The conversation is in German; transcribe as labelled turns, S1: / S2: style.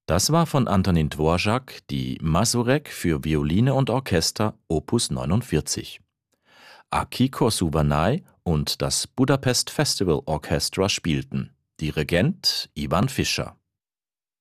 S1: Das war von Antonín Dvořák die Mazurek für Violine und Orchester Opus 49. Akiko Szubanaj und das Budapest Festival Orchestra spielten. Dirigent Ivan Fischer.